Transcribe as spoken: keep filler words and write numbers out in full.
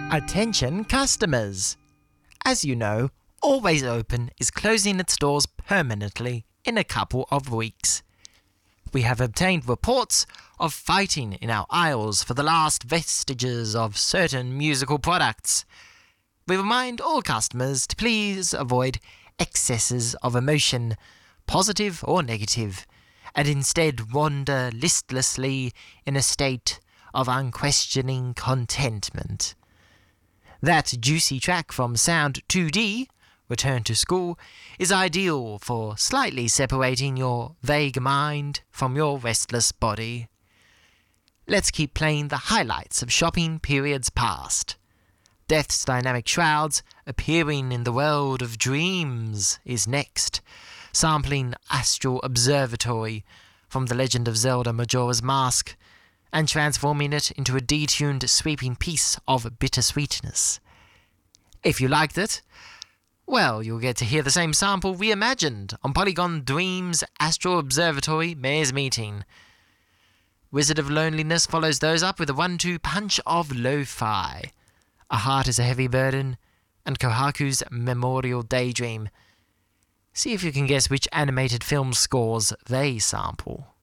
Attention customers! As you know, Always Open is closing its doors permanently in a couple of weeks. We have obtained reports of fighting in our aisles for the last vestiges of certain musical products. We remind all customers to please avoid excesses of emotion, positive or negative, and instead wander listlessly in a state of unquestioning contentment. That juicy track from Sound two D, Return to School, is ideal for slightly separating your vague mind from your restless body. Let's keep playing the highlights of shopping periods past. Death's Dynamic Shrouds, Appearing in the World of Dreams, is next, sampling Astral Observatory from The Legend of Zelda Majora's Mask, and transforming it into a detuned sweeping piece of bittersweetness. If you liked it, well, you'll get to hear the same sample reimagined on Polygon Dreams' Astral Observatory Mayor's Meeting. Wizard of Loneliness follows those up with a one two punch of lo-fi. A Heart is a Heavy Burden, and Kohaku's Memorial Daydream. See if you can guess which animated film scores they sample.